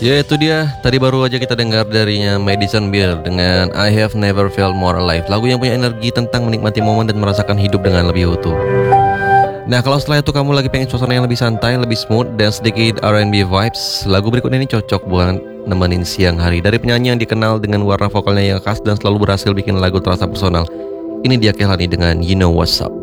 Ya itu dia, tadi baru aja kita dengar darinya Madison Beer dengan I Have Never Felt More Alive. Lagu yang punya energi tentang menikmati momen dan merasakan hidup dengan lebih utuh. Nah kalau setelah itu kamu lagi pengen suasana yang lebih santai, lebih smooth, dan sedikit R&B vibes, lagu berikutnya ini cocok buat nemenin siang hari. Dari penyanyi yang dikenal dengan warna vokalnya yang khas dan selalu berhasil bikin lagu terasa personal. Ini dia Kehlani dengan You Know What's Up.